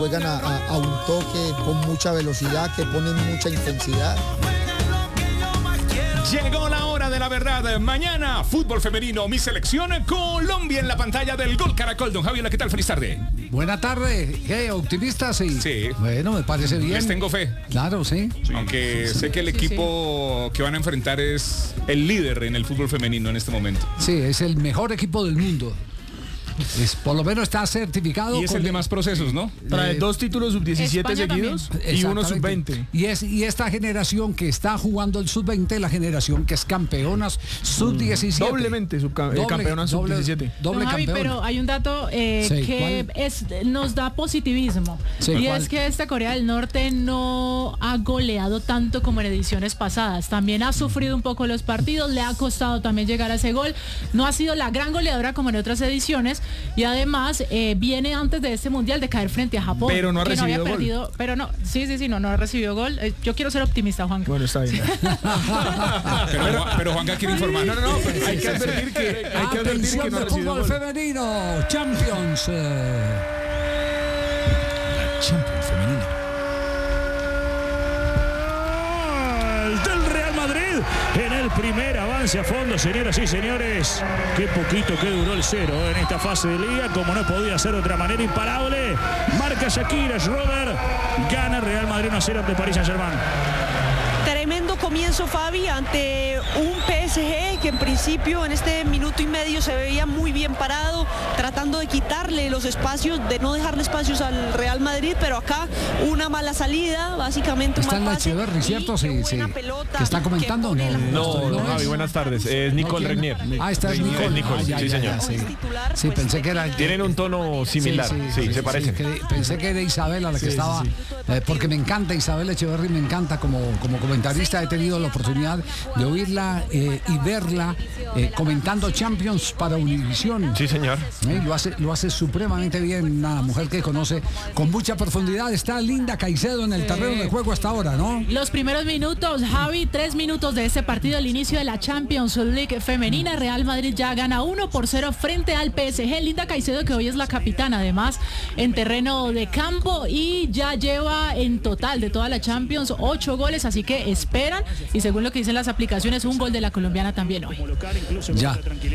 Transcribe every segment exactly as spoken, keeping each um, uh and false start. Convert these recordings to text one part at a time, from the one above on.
Juegan a, a, a un toque con mucha velocidad, que ponen mucha intensidad. Llegó la hora de la verdad. Mañana, fútbol femenino, mi selección Colombia en la pantalla del Gol Caracol. Don Javier, ¿qué tal? Feliz tarde. Buena tarde. ¿Qué? ¿Optimista? Sí. Sí. Bueno, me parece bien. Les tengo fe. Claro, sí. sí. Aunque sí. sé que el equipo sí, sí. que van a enfrentar es el líder en el fútbol femenino en este momento. Sí, es el mejor equipo del mundo. Es, por lo menos está certificado. Y es el de más procesos, ¿no? Trae eh, dos títulos sub diecisiete seguidos y uno sub veinte. Y, es, y esta generación que está jugando el sub veinte, la generación que es campeonas sub diecisiete. Doblemente subcampeonas doble, sub diecisiete. Doble no, Javi, pero hay un dato eh, sí, que es, nos da positivismo. Sí, y ¿cuál? Es que esta Corea del Norte no ha goleado tanto como en ediciones pasadas. También ha sufrido un poco los partidos, le ha costado también llegar a ese gol. No ha sido la gran goleadora como en otras ediciones. Y además eh, viene antes de este mundial de caer frente a Japón, pero no ha que recibido no había gol. Perdido, pero no, sí, sí, sí, no, no ha recibido gol. Eh, yo quiero ser optimista, Juanca. Bueno, está bien. pero, pero Juanca quiere informar. No, no, no. Pero hay que advertir que hay que advertir que no ha recibido gol. Femenino, Champions. Eh. La Champions femenina. Del Real Madrid en el primer avance a fondo, señoras y señores. Qué poquito que duró el cero en esta fase de liga, como no podía ser de otra manera, imparable. Marca Shakira, Robert, gana Real Madrid uno a cero ante Paris Saint-Germain. Tremendo comienzo, Fabi, ante un P S G que en principio en este minuto y medio se veía muy bien parado, tratando de quitarle los espacios, de no dejarle espacios al Real Madrid, pero acá una mala salida, básicamente un mal pase. Está en la Echeverri, ¿cierto? Sí, sí. ¿Que está comentando? No, no, no, Javi, buenas tardes. Es Nicole no, Regnier. Ah, está es Nicole. Nicole, ah, ya, sí, ya, señor. Ya, sí, sí, pensé que era... Tienen un tono similar, sí, sí, sí, sí se parecen. Sí, pensé que era Isabela la que sí, estaba, sí, sí. Eh, porque me encanta Isabela Echeverri, me encanta como, como comentarista. He tenido la oportunidad de oírla eh, y verla eh, comentando Champions para Univisión. Sí, señor. Eh, lo hace, lo hace supremamente bien, una mujer que conoce con mucha profundidad. Está Linda Caicedo en el terreno de juego hasta ahora, ¿no? Los primeros minutos, Javi, tres minutos de este partido, el inicio de la Champions League femenina. Real Madrid ya gana uno por cero frente al P S G. Linda Caicedo, que hoy es la capitana, además, en terreno de campo, y ya lleva en total de toda la Champions ocho goles, así que esperan, y según lo que dicen las aplicaciones, un gol de la colombiana también hoy. Ya.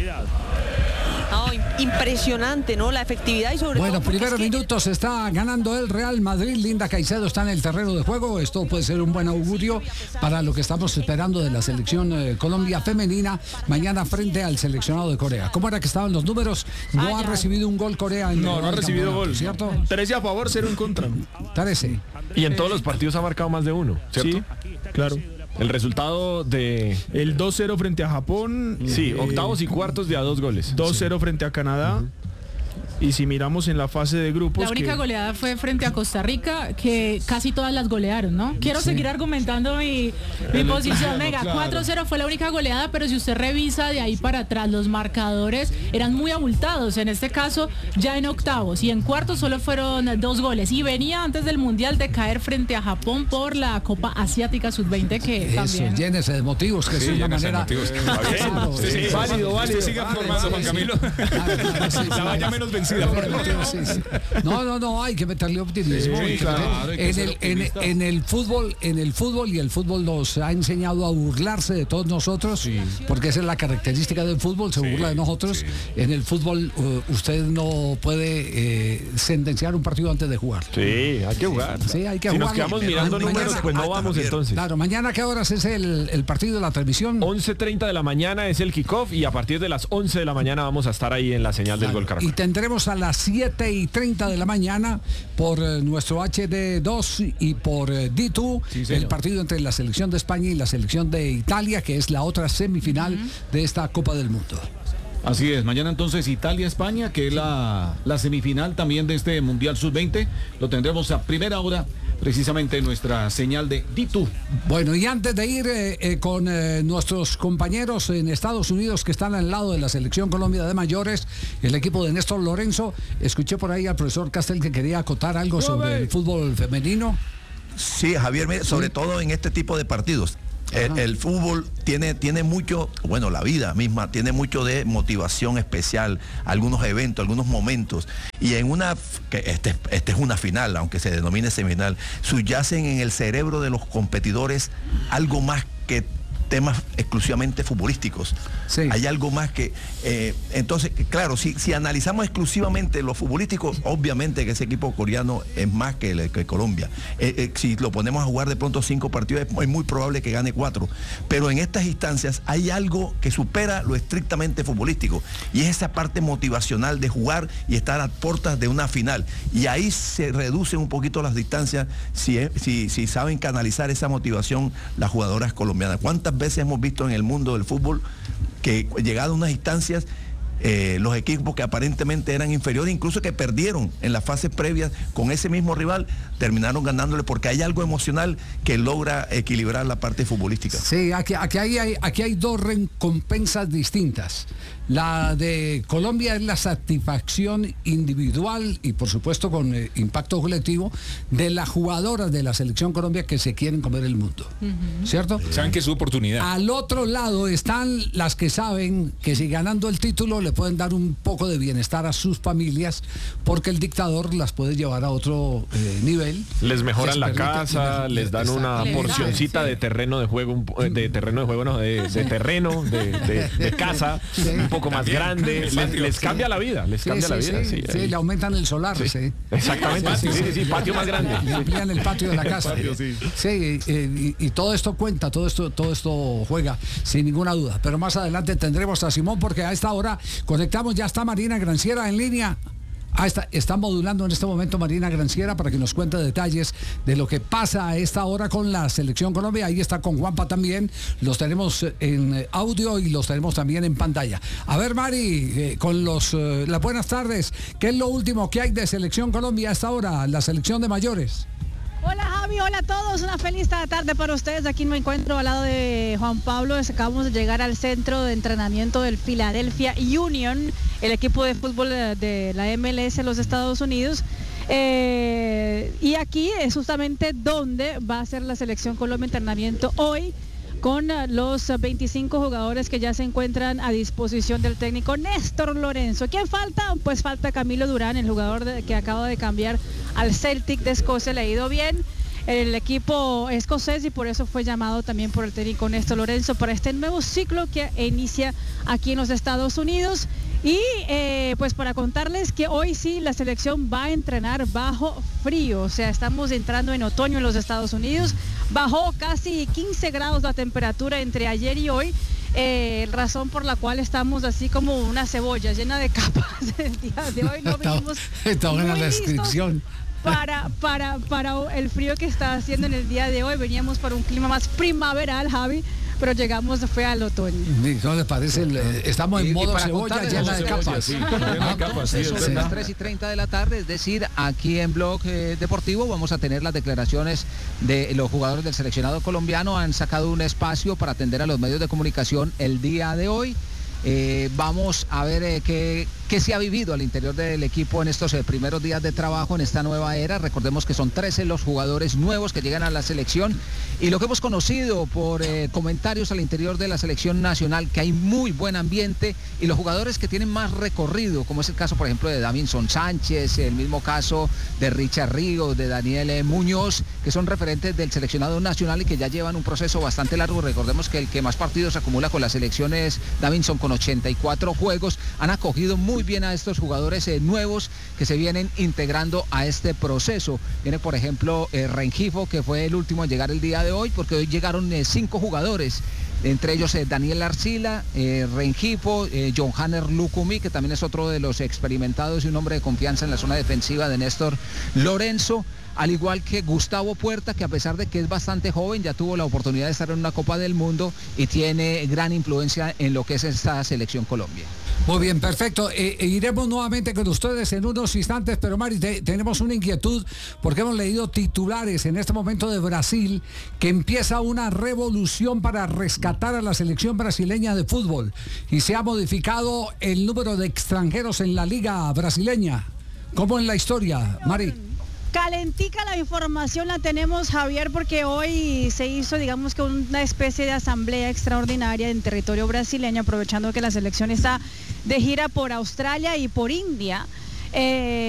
No, impresionante, ¿no? La efectividad y sobre bueno, todo... Bueno, primeros minutos que... está ganando el Real Madrid. Linda Caicedo está en el terreno de juego. Esto puede ser un buen augurio para lo que estamos esperando de la selección eh, Colombia femenina mañana frente al seleccionado de Corea. ¿Cómo era que estaban los números? No ah, ha ya. recibido un gol Corea. En no, no ha recibido gol. ¿Cierto? trece a favor, cero en contra. trece. Y en todos los partidos ha marcado más de uno, ¿cierto? Sí, claro. El resultado de... El dos cero frente a Japón. Sí, eh, octavos y cuartos de a dos goles. dos cero sí. frente a Canadá. Uh-huh. Y si miramos en la fase de grupos... La única que... goleada fue frente a Costa Rica, que casi todas las golearon, ¿no? Quiero sí. seguir argumentando mi, mi el, posición. Venga, claro. cuatro cero fue la única goleada, pero si usted revisa de ahí para atrás, los marcadores eran muy abultados. En este caso, ya en octavos. Y en cuartos solo fueron dos goles. Y venía antes del Mundial de caer frente a Japón por la Copa Asiática sub veinte, que Eso, también... llénese de motivos, que sí, es una manera... Eh, claro, sí, sí, válido, válido. Usted sigue formando, Juan Camilo. La vaya menos vencida. Sí, sí. No, no, no, hay que meterle optimismo. Sí, claro, en, el, en, en el fútbol, en el fútbol y el fútbol nos ha enseñado a burlarse de todos nosotros, sí. porque esa es la característica del fútbol, se sí, burla de nosotros. Sí. En el fútbol uh, usted no puede eh, sentenciar un partido antes de jugar. Sí, hay que jugar. Sí, hay que si jugar. nos quedamos mirando mañana, números, pues no vamos entonces. Claro, mañana, ¿qué horas es el, el partido de la transmisión? once treinta de la mañana es el kickoff y a partir de las once de la mañana vamos a estar ahí en la señal claro. del Gol Caracol. Y tendremos a las siete y treinta de la mañana por eh, nuestro H D dos y por eh, D dos sí, el partido entre la selección de España y la selección de Italia, que es la otra semifinal uh-huh. de esta Copa del Mundo. Así es, mañana entonces Italia-España, que es la, la semifinal también de este Mundial sub veinte. Lo tendremos a primera hora, precisamente en nuestra señal de D dos. Bueno, y antes de ir eh, eh, con eh, nuestros compañeros en Estados Unidos que están al lado de la Selección Colombia de Mayores, el equipo de Néstor Lorenzo, escuché por ahí al profesor Castel que quería acotar algo sobre el fútbol femenino. Sí, Javier, sobre todo en este tipo de partidos. El, el fútbol tiene, tiene mucho, bueno, la vida misma tiene mucho de motivación especial, algunos eventos, algunos momentos. Y en una, que este, este es una final, aunque se denomine semifinal, subyacen en el cerebro de los competidores algo más que temas exclusivamente futbolísticos. Sí. Hay algo más que... Eh, entonces, claro, si, si analizamos exclusivamente lo futbolístico, obviamente que ese equipo coreano es más que, el, que Colombia. Eh, eh, si lo ponemos a jugar de pronto cinco partidos, es, es muy probable que gane cuatro. Pero en estas instancias hay algo que supera lo estrictamente futbolístico, y es esa parte motivacional de jugar y estar a puertas de una final. Y ahí se reducen un poquito las distancias si, si, si saben canalizar esa motivación las jugadoras colombianas. ¿Cuántas veces hemos visto en el mundo del fútbol que llegado a unas instancias eh, los equipos que aparentemente eran inferiores, incluso que perdieron en las fases previas con ese mismo rival, terminaron ganándole porque hay algo emocional que logra equilibrar la parte futbolística? Sí, aquí, aquí, hay, hay, aquí hay dos recompensas distintas. La de Colombia es la satisfacción individual y por supuesto con eh, impacto colectivo de las jugadoras de la selección Colombia que se quieren comer el mundo, uh-huh. ¿Cierto? Saben que es su oportunidad. Al otro lado están las que saben que si ganando el título le pueden dar un poco de bienestar a sus familias porque el dictador las puede llevar a otro eh, nivel. Les mejoran la casa, les dan una porcioncita de terreno de juego, de terreno de juego, no, de, de terreno, de, de, de casa, sí. Un poco más grande, les, les cambia la vida, les sí, cambia sí, la vida. Sí, sí, sí, le aumentan el solar, sí. sí. Exactamente, sí, sí, sí, sí, patio más grande. Le amplían el patio de la casa. Patio, sí, sí eh, y, y todo esto cuenta, todo esto, todo esto juega, sin ninguna duda. Pero más adelante tendremos a Simón porque a esta hora conectamos, ya está Marina Granciera en línea. Ah, está, está modulando en este momento Marina Granciera para que nos cuente detalles de lo que pasa a esta hora con la Selección Colombia. Ahí está con Juanpa también. Los tenemos en audio y los tenemos también en pantalla. A ver, Mari, eh, con los eh, las buenas tardes. ¿Qué es lo último que hay de Selección Colombia a esta hora? La selección de mayores. Hola Javi, hola a todos, una feliz tarde para ustedes. Aquí me encuentro al lado de Juan Pablo. Acabamos de llegar al centro de entrenamiento del Philadelphia Union, el equipo de fútbol de la M L S en los Estados Unidos. Eh, y aquí es justamente donde va a ser la Selección Colombia entrenamiento hoy, con los veinticinco jugadores que ya se encuentran a disposición del técnico Néstor Lorenzo. ¿Quién falta? Pues falta Camilo Durán, el jugador de, que acaba de cambiar al Celtic de Escocia. Le ha ido bien el equipo escocés y por eso fue llamado también por el técnico Néstor Lorenzo para este nuevo ciclo que inicia aquí en los Estados Unidos. Y eh, pues para contarles que hoy sí la selección va a entrenar bajo frío, o sea, estamos entrando en otoño en los Estados Unidos. Bajó casi quince grados la temperatura entre ayer y hoy, eh, razón por la cual estamos así como una cebolla llena de capas. El día de hoy no venimos está buena la descripción. Para, para, para el frío que está haciendo en el día de hoy. Veníamos para un clima más primaveral, Javi, pero llegamos, fue al otoño. ¿No les parece? El, estamos en y, modo y cebolla llena de capas. Sí, ah, capas sí, sobre las tres y treinta de la tarde, es decir, aquí en Blog eh, Deportivo vamos a tener las declaraciones de los jugadores del seleccionado colombiano. Han sacado un espacio para atender a los medios de comunicación el día de hoy. Eh, vamos a ver eh, qué, qué se ha vivido al interior del equipo en estos eh, primeros días de trabajo en esta nueva era. Recordemos que son trece los jugadores nuevos que llegan a la selección y lo que hemos conocido por eh, comentarios al interior de la selección nacional, que hay muy buen ambiente y los jugadores que tienen más recorrido, como es el caso por ejemplo de Davinson Sánchez, el mismo caso de Richard Ríos, de Daniel eh, Muñoz, que son referentes del seleccionado nacional y que ya llevan un proceso bastante largo. Recordemos que el que más partidos acumula con la selección es Davinson con ochenta y cuatro juegos. Han acogido muy bien a estos jugadores eh, nuevos que se vienen integrando a este proceso. Viene por ejemplo eh, Rengifo, que fue el último en llegar el día de hoy, porque hoy llegaron eh, cinco jugadores, entre ellos eh, Daniel Arcila, eh, Rengifo, eh, John Hanner Lucumí, que también es otro de los experimentados y un hombre de confianza en la zona defensiva de Néstor Lorenzo, al igual que Gustavo Puerta, que a pesar de que es bastante joven, ya tuvo la oportunidad de estar en una Copa del Mundo y tiene gran influencia en lo que es esta selección Colombia. Muy bien, perfecto. Eh, iremos nuevamente con ustedes en unos instantes, pero Mari, te, tenemos una inquietud porque hemos leído titulares en este momento de Brasil que empieza una revolución para rescatar a la selección brasileña de fútbol y se ha modificado el número de extranjeros en la liga brasileña. ¿Cómo en la historia, Mari? calentica la información la tenemos, Javier, porque hoy se hizo, digamos que una especie de asamblea extraordinaria en territorio brasileño, aprovechando que la selección está de gira por Australia y por India. Eh,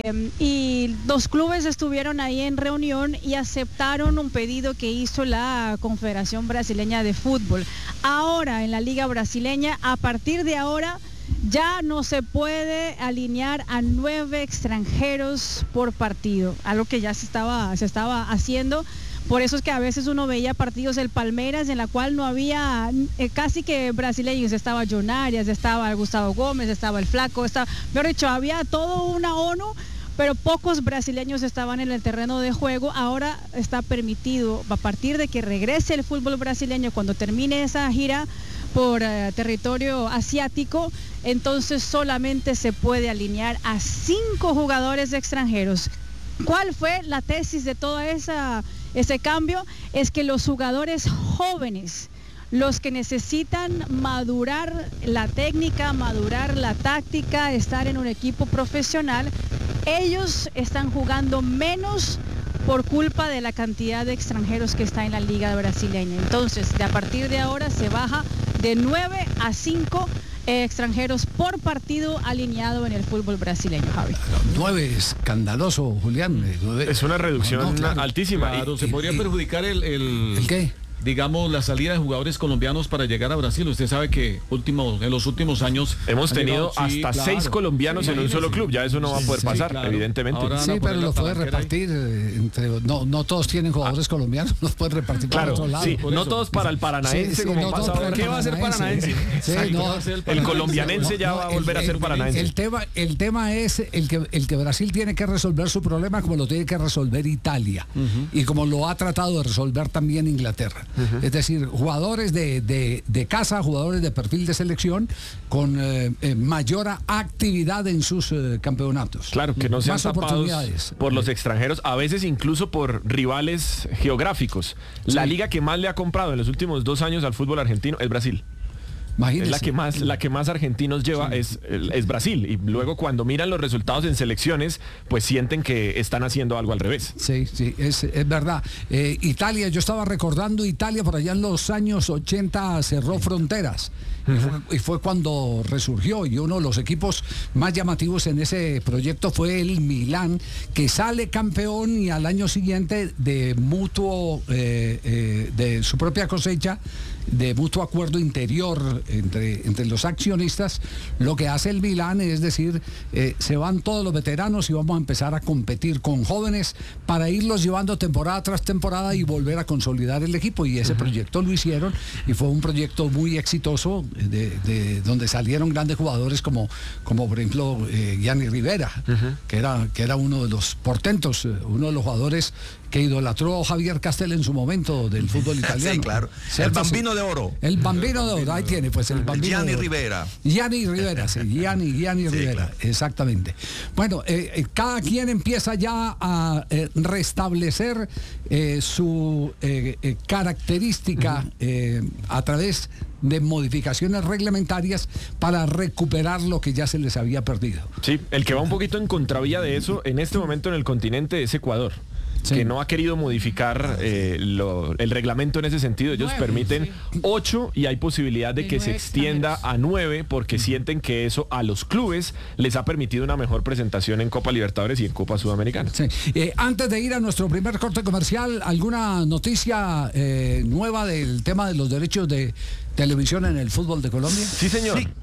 y los clubes estuvieron ahí en reunión y aceptaron un pedido que hizo la Confederación Brasileña de Fútbol. Ahora, en la Liga Brasileña, a partir de ahora, ya no se puede alinear a nueve extranjeros por partido, algo que ya se estaba, se estaba haciendo. Por eso es que a veces uno veía partidos del Palmeiras en la cual no había eh, casi que brasileños. Estaba John Arias, estaba Gustavo Gómez, estaba el Flaco, estaba, mejor dicho, había todo una ONU, pero pocos brasileños estaban en el terreno de juego. Ahora está permitido, a partir de que regrese el fútbol brasileño, cuando termine esa gira por uh, territorio asiático, entonces solamente se puede alinear a cinco jugadores extranjeros. ¿Cuál fue la tesis de todo esa, ese cambio? Es que los jugadores jóvenes, los que necesitan madurar la técnica, madurar la táctica, estar en un equipo profesional, ellos están jugando menos por culpa de la cantidad de extranjeros que está en la liga brasileña. Entonces, de a partir de ahora se baja de nueve a cinco eh, extranjeros por partido alineado en el fútbol brasileño, Javi. Nueve, escandaloso, Julián. Nueve. Es una reducción No, no, claro, altísima. Claro, y, se y, podría y, perjudicar el, el... ¿El qué? Digamos, la salida de jugadores colombianos para llegar a Brasil. Usted sabe que último, en los últimos años hemos tenido llegado, sí, hasta claro, seis colombianos sí, en un solo club. Ya eso no va a poder sí, pasar, claro. evidentemente. Ahora Sí, pero lo puede repartir eh, entre, no, no todos tienen jugadores ah. colombianos, los puede repartir claro, por otro lado. Sí, no todos para el paranaense, sí, sí, como no pasa ahora. ¿Qué va a ser paranaense? Sí, no, el, el colombianense ya no, va a volver el, a ser paranaense. El tema, el tema es el que, el que Brasil tiene que resolver su problema como lo tiene que resolver Italia, uh-huh. y como lo ha tratado de resolver también Inglaterra. Uh-huh. Es decir, jugadores de, de, de casa, jugadores de perfil de selección con eh, eh, mayor actividad en sus eh, campeonatos. Claro, que no sean más tapados oportunidades por los extranjeros, a veces incluso por rivales geográficos. Sí. La liga que más le ha comprado en los últimos dos años al fútbol argentino es Brasil. Imagínese. Es la que más, la que más argentinos lleva, sí. es, es Brasil. Y luego cuando miran los resultados en selecciones, pues sienten que están haciendo algo al revés. Sí, sí, es, es verdad. Eh, Italia, yo estaba recordando, Italia por allá en los años ochenta cerró fronteras. Uh-huh. y, fue, y fue cuando resurgió, y uno de los equipos más llamativos en ese proyecto fue el Milán, que sale campeón y al año siguiente de mutuo, eh, eh, de su propia cosecha, de mutuo acuerdo interior entre, entre los accionistas, lo que hace el Milán es decir, eh, se van todos los veteranos y vamos a empezar a competir con jóvenes para irlos llevando temporada tras temporada y volver a consolidar el equipo, y ese uh-huh. proyecto lo hicieron y fue un proyecto muy exitoso, de, de donde salieron grandes jugadores como, como por ejemplo eh, Gianni Rivera, uh-huh. que era, que era uno de los portentos, uno de los jugadores que idolatró Javier Castel en su momento del fútbol italiano. Sí, claro. ¿Cierto? El Bambino de Oro. El Bambino de Oro, ahí tiene, pues el Bambino Gianni de Oro. Rivera. Gianni Rivera, sí, Gianni, Gianni sí, Rivera, claro. Exactamente. Bueno, eh, eh, cada quien empieza ya a eh, restablecer eh, su eh, eh, característica eh, a través de modificaciones reglamentarias para recuperar lo que ya se les había perdido. Sí, el que va un poquito en contravía de eso en este momento en el continente es Ecuador. Sí. Que no ha querido modificar eh, lo, el reglamento en ese sentido. Ellos nueve, permiten sí. ocho y hay posibilidad de, de que se extienda a nueve porque uh-huh. sienten que eso a los clubes les ha permitido una mejor presentación en Copa Libertadores y en Copa Sudamericana. Sí. Eh, antes de ir a nuestro primer corte comercial, ¿alguna noticia eh, nueva del tema de los derechos de televisión en el fútbol de Colombia? Sí, señor. Sí.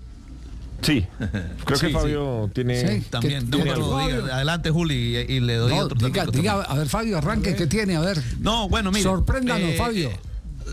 Sí, creo sí, que Fabio sí. tiene... Sí, también, ¿tiene algo? Diga. Adelante, Juli, y, y le doy no, otro diga, diga, a ver, Fabio, arranque, a ver. ¿Qué tiene? A ver. No, bueno, mire. Sorpréndanos, eh, Fabio. Eh,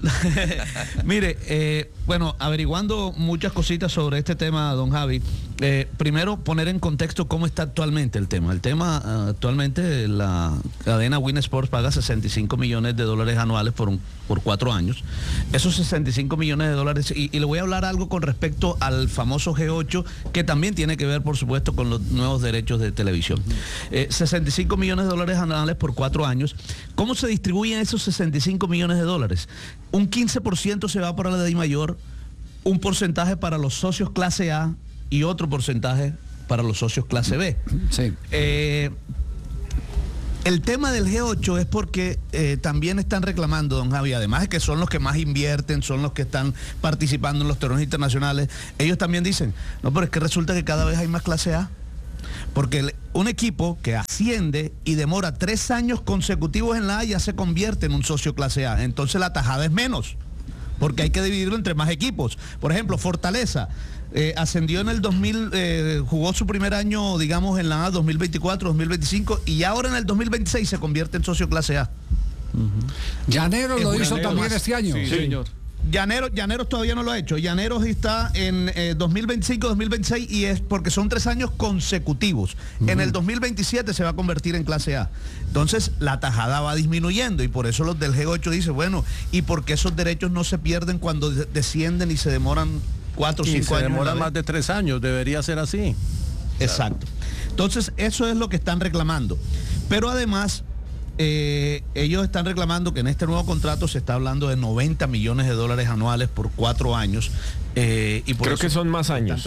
Mire, eh, bueno, averiguando muchas cositas sobre este tema, don Javi, eh, primero poner en contexto cómo está actualmente el tema. El tema, uh, actualmente la cadena Win Sports paga sesenta y cinco millones de dólares anuales por, un, por cuatro años. Esos sesenta y cinco millones de dólares, y, y le voy a hablar algo con respecto al famoso G ocho, que también tiene que ver, por supuesto, con los nuevos derechos de televisión. Eh, sesenta y cinco millones de dólares anuales por cuatro años. ¿Cómo se distribuyen esos sesenta y cinco millones de dólares? Un quince por ciento se va para la D I mayor, un porcentaje para los socios clase A y otro porcentaje para los socios clase B. Sí. Eh, El tema del G ocho es porque eh, también están reclamando, don Javi, además de que son los que más invierten, son los que están participando en los torneos internacionales, ellos también dicen, no, pero es que resulta que cada vez hay más clase A. Porque un equipo que asciende y demora tres años consecutivos en la A ya se convierte en un socio clase A. Entonces la tajada es menos, porque hay que dividirlo entre más equipos. Por ejemplo, Fortaleza eh, ascendió en el dos mil, eh, jugó su primer año, digamos, en la A dos mil veinticuatro, dos mil veinticinco, y ahora en el dos mil veintiséis se convierte en socio clase A. Uh-huh. Llanero lo hizo también más. Este año. Sí, sí, señor. Llaneros, Llaneros todavía no lo ha hecho. Llaneros está en eh, dos mil veinticinco, dos mil veintiséis y es porque son tres años consecutivos. Uh-huh. En el dos mil veintisiete se va a convertir en clase A. Entonces la tajada va disminuyendo y por eso los del G ocho dicen, bueno, ¿y por qué esos derechos no se pierden cuando de- descienden y se demoran cuatro o cinco años? Se demora más de tres años, debería ser así. Exacto. Entonces eso es lo que están reclamando. Pero además... Eh, ellos están reclamando que en este nuevo contrato se está hablando de noventa millones de dólares anuales por cuatro años. Eh, y por Creo eso que son más años.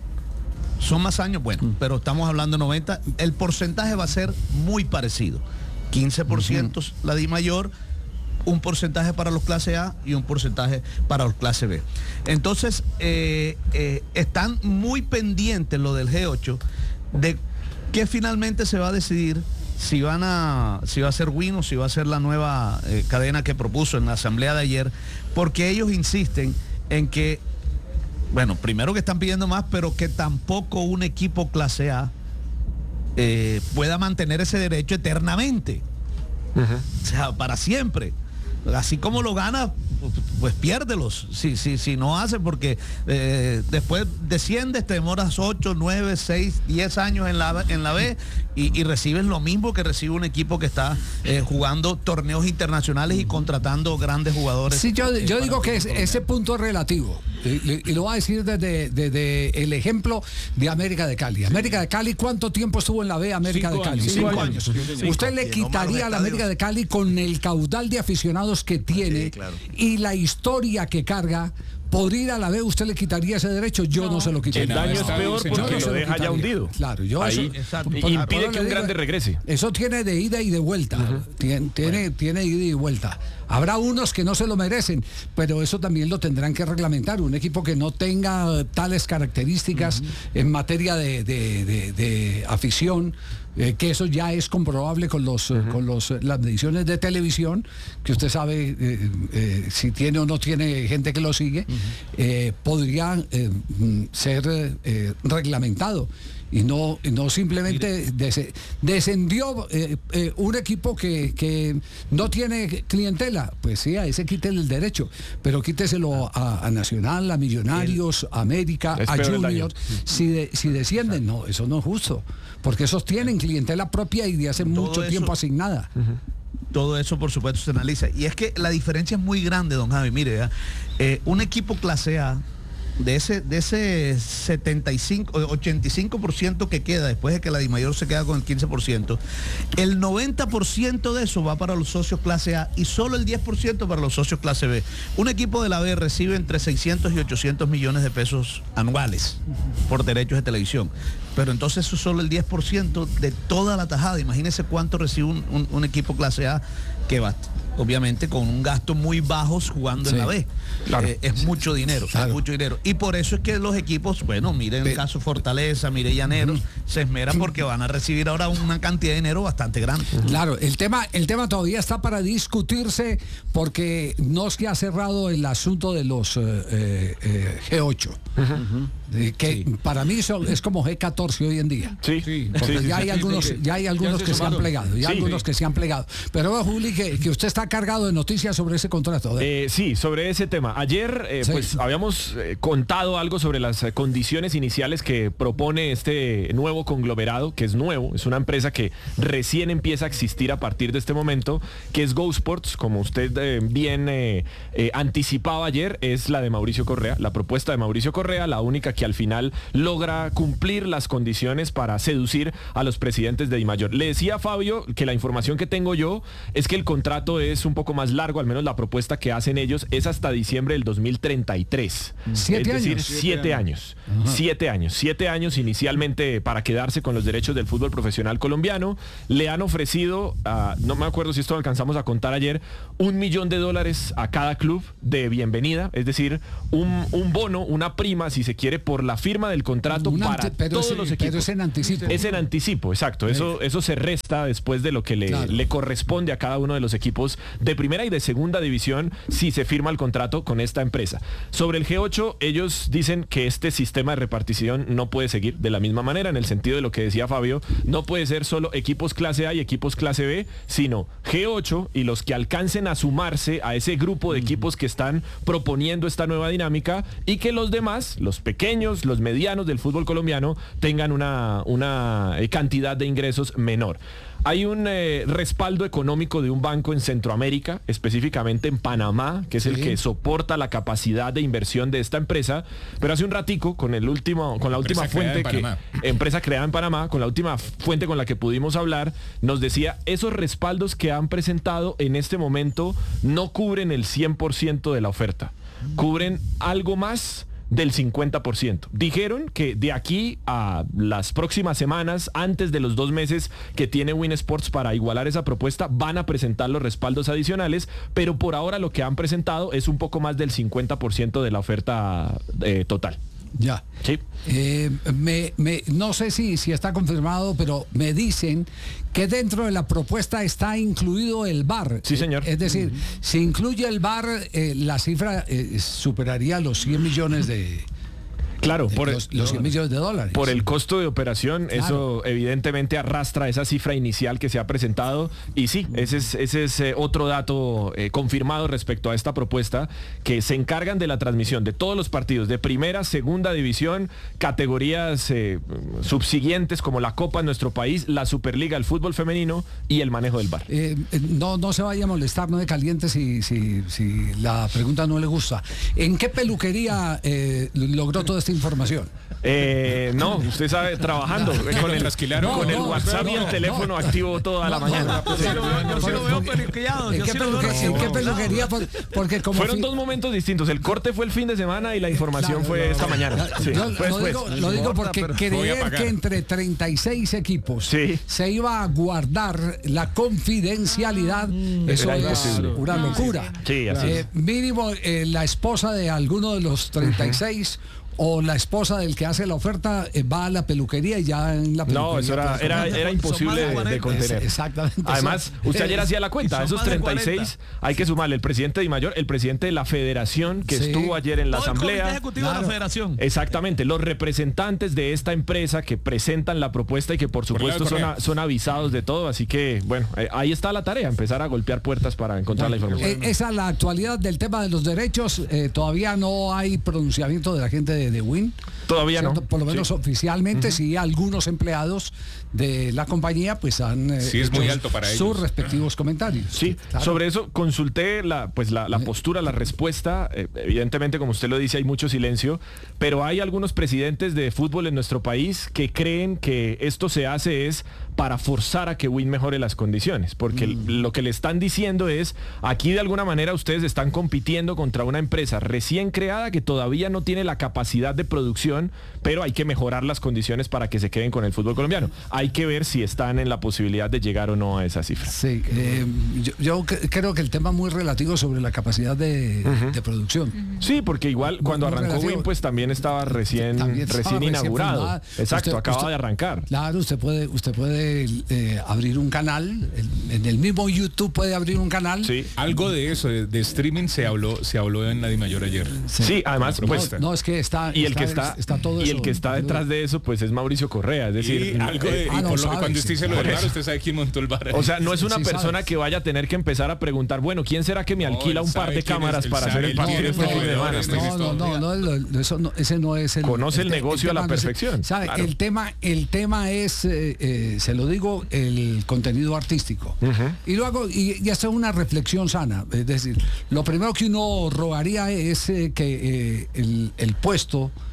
Son más años, bueno, mm. pero estamos hablando de noventa. El porcentaje va a ser muy parecido. quince por ciento uh-huh. la Di Mayor, un porcentaje para los clase A y un porcentaje para los clase B. Entonces, eh, eh, están muy pendientes lo del G ocho de qué finalmente se va a decidir. Si van a, si va a ser Win o si va a ser la nueva eh, cadena que propuso en la asamblea de ayer, porque ellos insisten en que, bueno, primero que están pidiendo más, pero que tampoco un equipo clase A eh, pueda mantener ese derecho eternamente, uh-huh. o sea, para siempre. Así como lo gana, pues piérdelos, si, si, si no hace, porque eh, después desciendes, te demoras ocho, nueve, seis, diez años en la, en la B y, y recibes lo mismo que recibe un equipo que está eh, jugando torneos internacionales y contratando grandes jugadores. Sí, yo, yo eh, digo que es, ese punto es relativo y, y lo voy a decir desde, desde el ejemplo de América de Cali. América de Cali, ¿cuánto tiempo estuvo en la B América cinco de Cali? Años, cinco, cinco años. años. Cinco. ¿Usted le quitaría a la América de Cali con el caudal de aficionados que tiene sí, claro. y la historia que carga? Por ir a la B, ¿usted le quitaría ese derecho? Yo no, no se lo quitaría. El daño es peor porque no lo deja ya hundido. Claro, yo Ahí eso, por, impide que un grande regrese. Eso tiene de ida y de vuelta. Uh-huh. Tiene, tiene, bueno. tiene ida y vuelta. Habrá unos que no se lo merecen, pero eso también lo tendrán que reglamentar. Un equipo que no tenga tales características uh-huh. en materia de, de, de, de afición, eh, que eso ya es comprobable con los uh-huh. con los las mediciones de televisión, que usted sabe eh, eh, si tiene o no tiene gente que lo sigue, uh-huh. eh, podría eh, ser eh, reglamentado. Y no, no simplemente des, descendió eh, eh, un equipo que, que no tiene clientela, pues sí, a ese quítele el derecho, pero quíteselo a, a Nacional, a Millonarios, a América, a Junior. Si, de, si descienden, no, eso no es justo, porque esos tienen clientela propia y de hace Todo mucho eso, tiempo asignada. Uh-huh. Todo eso, por supuesto, se analiza. Y es que la diferencia es muy grande, don Javi. Mire, eh, un equipo clase A, de ese, de ese setenta y cinco, ochenta y cinco por ciento que queda después de que la Di Mayor se queda con el quince por ciento, el noventa por ciento de eso va para los socios clase A y solo el diez por ciento para los socios clase B. Un equipo de la B recibe entre seiscientos y ochocientos millones de pesos anuales por derechos de televisión. Pero entonces eso es solo el diez por ciento de toda la tajada. Imagínense cuánto recibe un, un, un equipo clase A que va, obviamente, con un gasto muy bajo jugando sí, en la B. Claro. Eh, es mucho dinero, claro. es mucho dinero. Y por eso es que los equipos, bueno, miren el caso Fortaleza, mire Llaneros, uh-huh. se esmeran porque van a recibir ahora una cantidad de dinero bastante grande. Uh-huh. Claro, el tema, el tema todavía está para discutirse porque no se ha cerrado el asunto de los eh, eh, G ocho. Uh-huh. Eh, que sí. para mí eso es como G catorce hoy en día. Sí, sí. Porque sí, ya, sí, hay sí, algunos, sí, ya hay algunos ya que se, se han plegado, ya sí, algunos sí. que se han plegado. Pero Juli, que, que usted está cargado de noticias sobre ese contrato. Eh, sí, sobre ese tema. Ayer eh, sí. pues habíamos eh, contado algo sobre las eh, condiciones iniciales que propone este nuevo conglomerado, que es nuevo, es una empresa que recién empieza a existir a partir de este momento, que es Go Sports, como usted eh, bien eh, eh, anticipaba ayer, es la de Mauricio Correa, la propuesta de Mauricio Correa, la única que que al final logra cumplir las condiciones para seducir a los presidentes de Dimayor. Le decía a Fabio que la información que tengo yo es que el contrato es un poco más largo, al menos la propuesta que hacen ellos es hasta diciembre del dos mil treinta y tres. ¿Siete es decir, años? siete años. Siete años. Siete años inicialmente para quedarse con los derechos del fútbol profesional colombiano. Le han ofrecido, uh, no me acuerdo si esto lo alcanzamos a contar ayer, un millón de dólares a cada club de bienvenida, es decir, un, un bono, una prima, si se quiere, por la firma del contrato Un para ante- pero todos es- los equipos. pero es en anticipo. Es en anticipo, exacto. Eso, eso se resta después de lo que le, Claro. le corresponde a cada uno de los equipos de primera y de segunda división si se firma el contrato con esta empresa. Sobre el G ocho, ellos dicen que este sistema de repartición no puede seguir de la misma manera, en el sentido de lo que decía Fabio, no puede ser solo equipos clase A y equipos clase B, sino G ocho y los que alcancen a sumarse a ese grupo de equipos que están proponiendo esta nueva dinámica, y que los demás, los pequeños, los medianos del fútbol colombiano, tengan una, una eh, cantidad de ingresos menor. Hay un eh, respaldo económico de un banco en Centroamérica, específicamente en Panamá, que es Sí. el que soporta la capacidad de inversión de esta empresa. Pero hace un ratico, con el último, con la última Empresa creada fuente en que Panamá. empresa creada en Panamá, con la última fuente con la que pudimos hablar, nos decía esos respaldos que han presentado en este momento no cubren el cien por ciento de la oferta, cubren algo más del cincuenta por ciento. Dijeron que de aquí a las próximas semanas, antes de los dos meses que tiene Win Sports para igualar esa propuesta, van a presentar los respaldos adicionales, pero por ahora lo que han presentado es un poco más del cincuenta por ciento de la oferta eh, total. Ya. Sí. Eh, me, me- no sé si, si está confirmado, pero me dicen que dentro de la propuesta está incluido el V A R. Sí, señor. Eh, Es decir, si incluye el V A R, eh, la cifra eh, superaría los cien millones de... Claro, por los, los cien millones de dólares. Por el costo de operación, Claro. eso evidentemente arrastra esa cifra inicial que se ha presentado. Y sí, ese es, ese es eh, otro dato eh, confirmado respecto a esta propuesta, que se encargan de la transmisión de todos los partidos de primera, segunda división, categorías eh, subsiguientes como la Copa en nuestro país, la Superliga, el fútbol femenino y el manejo del V A R. Eh, eh, no, no se vaya a molestar, no de caliente si, si, si la pregunta no le gusta. ¿En qué peluquería eh, logró toda esta información? Eh, no, usted sabe, trabajando eh, con el, trasquilaron. con el No, no, WhatsApp no, y el no, teléfono no. activo toda la No, mañana. no, Sí. yo sí lo veo- yo sí lo veo peluqueado, ¿En yo qué, sí lo peluque- veo en qué no, peluquería? Por- Porque como Fueron fi- dos momentos distintos. El corte fue el fin de semana y la información Claro, fue no, esta no. mañana. Sí, Yo fue lo, después. digo, lo digo porque Voy a creer pagar. que entre treinta y seis equipos Sí. se iba a guardar la confidencialidad, eso Era es imposible. una locura. Sí, así Eh, es. mínimo eh, la esposa de alguno de los treinta y seis o la esposa del que hace la oferta eh, va a la peluquería y ya en la peluquería. No, eso era, pues, era, son- era son imposible más de de, de cuarenta. contener. Exactamente. Además, Son- usted ayer hacía la cuenta, son esos más de treinta y seis cuarenta. hay que sumarle el presidente de Dimayor, el presidente de la federación que Sí. estuvo ayer en la Todo el comité asamblea. ejecutivo de Claro. la federación. Exactamente, los representantes de esta empresa que presentan la propuesta y que por Por supuesto lado son, Correa. a- son avisados de todo, así que bueno, eh, ahí está la tarea, empezar a golpear puertas para encontrar la información. Eh, esa es la actualidad del tema de los derechos. Eh, todavía no hay pronunciamiento de la gente de, de Win. Todavía no. ¿Cierto? Por lo menos Sí. oficialmente, sí, algunos empleados de la compañía pues han eh, Sí, es muy hecho alto para sus ellos. respectivos comentarios. Sí, Claro. sobre eso consulté la, pues la, la postura, la respuesta. Eh, evidentemente, como usted lo dice, hay mucho silencio, pero hay algunos presidentes de fútbol en nuestro país que creen que esto se hace es para forzar a que Win mejore las condiciones, porque Mm. lo que le están diciendo es, aquí de alguna manera ustedes están compitiendo contra una empresa recién creada que todavía no tiene la capacidad de producción, pero hay que mejorar las condiciones para que se queden con el fútbol colombiano. Hay que ver si están en la posibilidad de llegar o no a esa cifra. Sí, eh, yo, yo cre- creo que el tema es muy relativo sobre la capacidad de, de producción. Sí, porque igual cuando muy arrancó relativo. Win, pues también estaba recién, También estaba recién recién inaugurado. fundada. Exacto, Usted- acaba usted- de arrancar. Claro, usted puede, usted puede eh, abrir un canal, el- en el mismo YouTube puede abrir un canal. Sí. Algo de eso, de, de streaming, se habló, se habló en la Dimayor ayer. Sí, además, Una pues, propuesta. No, es que está, y el que está, está todo y eso, el que está pero- detrás de eso, pues es Mauricio Correa, es decir, Y algo de- eh, y Ah, no, por lo que sabe, cuando usted sí, dice lo sabe. del bar, usted sabe quién montó el bar. o sea, no es una Sí, persona sabes. que vaya a tener que empezar a preguntar, bueno, ¿quién será que me No, alquila él un par sabe de quién es, cámaras él para sabe hacer el él partido quién este es fin de semana? proveedores, No, no, no, no, lo- eso no, ese no es el. Conoce el te- negocio a la tema no es- perfección, ¿sabe? claro. El tema, el tema es, eh, eh, se lo digo, el contenido artístico. Y luego, y, y esto es una reflexión sana. Es decir, lo primero que uno rogaría es eh, que eh, el, el puesto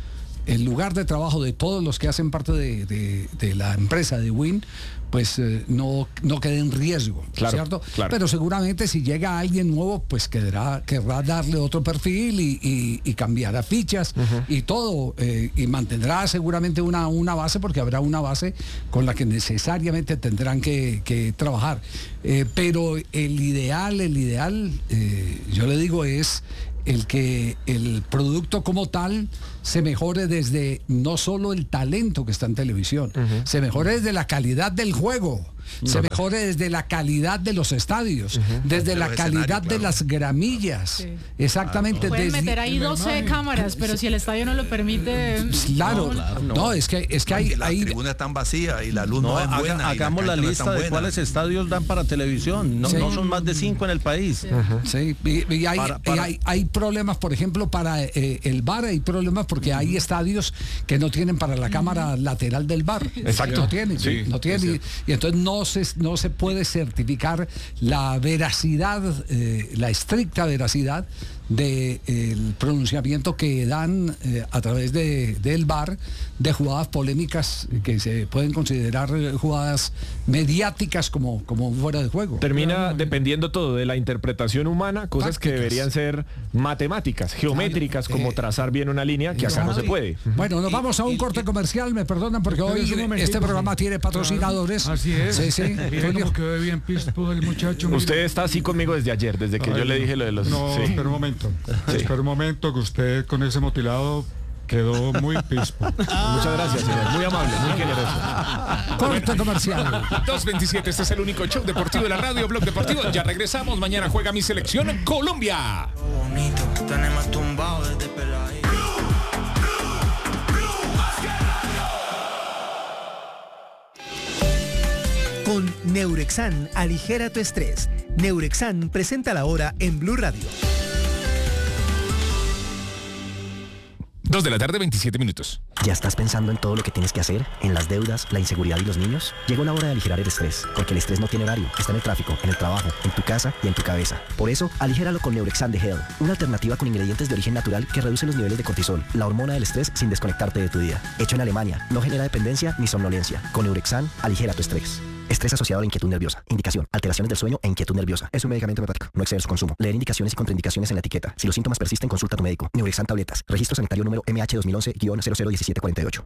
el lugar de trabajo de todos los que hacen parte de, de, de la empresa de Win, pues eh, no, no quede en riesgo, claro, ¿cierto? Claro. Pero seguramente si llega alguien nuevo, pues quedará, querrá darle otro perfil y, y, y cambiará fichas uh-huh. y todo, eh, y mantendrá seguramente una, una base, porque habrá una base con la que necesariamente tendrán que, que trabajar. Eh, pero el ideal, el ideal, eh, yo le digo, es el que el producto como tal se mejore desde no solo el talento que está en televisión, uh-huh. se mejore desde la calidad del juego, uh-huh. se mejore desde la calidad de los estadios, uh-huh. desde de la calidad claro. de las gramillas, sí. exactamente. Pueden desde... meter ahí doce cámaras, pero si el estadio no lo permite... Claro, no, claro, no. no es que, es que hay... Las hay... tribunas están vacías y la luz no, no es buena. Hagamos la, la lista no de cuáles estadios dan para televisión, no, sí. no son más de cinco en el país. Sí, uh-huh. sí. Y, y, hay, para, para... y hay, hay problemas, por ejemplo, para eh, el V A R, hay problemas porque uh-huh. hay estadios que no tienen para la cámara lateral del V A R. Exacto. No tienen, sí, no tienen. Y, y entonces no se, no se puede certificar la veracidad, eh, la estricta veracidad del de, pronunciamiento que dan eh, a través de, del V A R de jugadas polémicas que se pueden considerar jugadas mediáticas como, como fuera de juego. Termina claro. dependiendo todo de la interpretación humana, cosas Tácticas. que deberían ser matemáticas, geométricas, claro. como eh, trazar bien una línea, que acá no se puede. Bueno, nos vamos a un corte comercial, me perdonan porque hoy este programa tiene patrocinadores. Así es. Sí, sí. Bien, como quedó bien pispo el muchacho. Mira. Usted está así conmigo desde ayer, desde que Ay, yo le dije lo de los... No, sí. pero un momento. Sí. Espera un momento, que usted con ese mutilado quedó muy pispo. Muchas gracias, señor. Muy amable, muy generoso. Corte comercial. dos veintisiete, este es el único show deportivo de la radio, Blog Deportivo. Ya regresamos. Mañana juega mi selección Colombia. Con Neurexan, aligera tu estrés. Neurexan presenta la hora en Blue Radio. dos de la tarde, veintisiete minutos. ¿Ya estás pensando en todo lo que tienes que hacer? ¿En las deudas, la inseguridad y los niños? Llegó la hora de aligerar el estrés, porque el estrés no tiene horario. Está en el tráfico, en el trabajo, en tu casa y en tu cabeza. Por eso, aligéralo con Neurexan de Hell, una alternativa con ingredientes de origen natural que reduce los niveles de cortisol, la hormona del estrés, sin desconectarte de tu día. Hecho en Alemania, no genera dependencia ni somnolencia. Con Neurexan, aligera tu estrés. Estrés asociado a la inquietud nerviosa. Indicación: alteraciones del sueño e inquietud nerviosa. Es un medicamento hepático. No exceder su consumo. Leer indicaciones y contraindicaciones en la etiqueta. Si los síntomas persisten, consulta a tu médico. Neurexan tabletas. Registro sanitario número M H dos mil once guion cero cero uno siete cuatro ocho.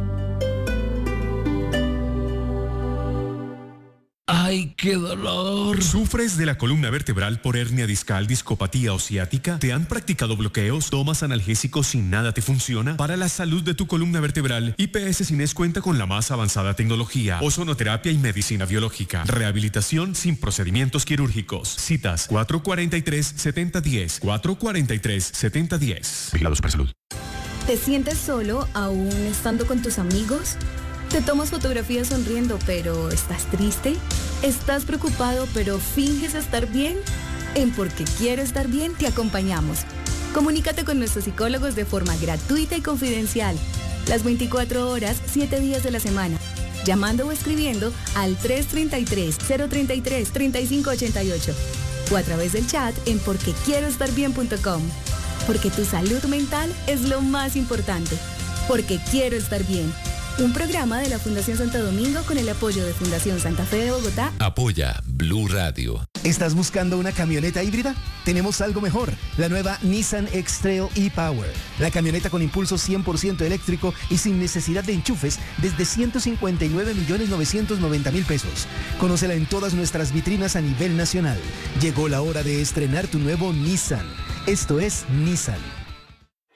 ¡Ay, qué dolor! ¿Sufres de la columna vertebral por hernia discal, discopatía o ciática? ¿Te han practicado bloqueos? ¿Tomas analgésicos y nada te funciona? Para la salud de tu columna vertebral, I P S Cines cuenta con la más avanzada tecnología, ozonoterapia y medicina biológica. Rehabilitación sin procedimientos quirúrgicos. Citas cuatro cuatro tres, siete cero uno cero, cuatro cuatro tres, siete cero uno cero. Vigilado Supersalud. ¿Te sientes solo aún estando con tus amigos? ¿Te tomas fotografías sonriendo, pero estás triste? ¿Estás preocupado, pero finges estar bien? En Porque Quiero Estar Bien te acompañamos. Comunícate con nuestros psicólogos de forma gratuita y confidencial. Las veinticuatro horas, siete días de la semana. Llamando o escribiendo al tres tres tres, cero tres tres, tres cinco ocho ocho. O a través del chat en porque quiero estar bien punto com. Porque tu salud mental es lo más importante. Porque Quiero Estar Bien. Un programa de la Fundación Santo Domingo con el apoyo de Fundación Santa Fe de Bogotá. Apoya Blue Radio. ¿Estás buscando una camioneta híbrida? Tenemos algo mejor, la nueva Nissan X-Trail e-Power. La camioneta con impulso cien por ciento eléctrico y sin necesidad de enchufes desde ciento cincuenta y nueve millones novecientos noventa mil pesos. Conócela en todas nuestras vitrinas a nivel nacional. Llegó la hora de estrenar tu nuevo Nissan. Esto es Nissan.